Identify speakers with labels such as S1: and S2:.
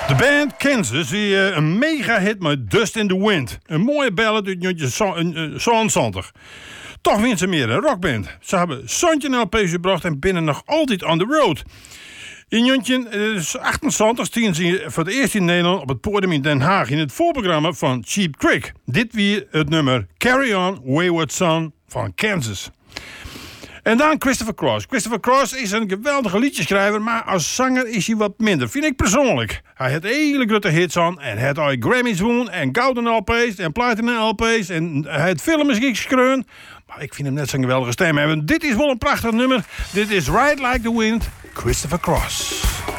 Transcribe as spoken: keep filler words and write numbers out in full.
S1: De band Kansas die uh, een mega hit met Dust in the Wind. Een mooie ballad uit negentien zeventig. Toch wint ze meer een rockband. Ze hebben zestien L P's gebracht en binnen nog altijd on the road. In negentien achtenzeventig stien ze voor het eerst in Nederland op het podium in Den Haag in het voorprogramma van Cheap Trick. Dit weer het nummer Carry On Wayward Son van Kansas. En dan Christopher Cross. Christopher Cross is een geweldige liedjeschrijver, maar als zanger is hij wat minder, vind ik persoonlijk. Hij had hele grote hits aan en hij had Grammys won en gouden L P's en platina L P's en hij had filmmuziek geschreven. Maar ik vind hem net zo'n geweldige stem hebben. Dit is wel een prachtig nummer. Dit is Ride Like the Wind, Christopher Cross.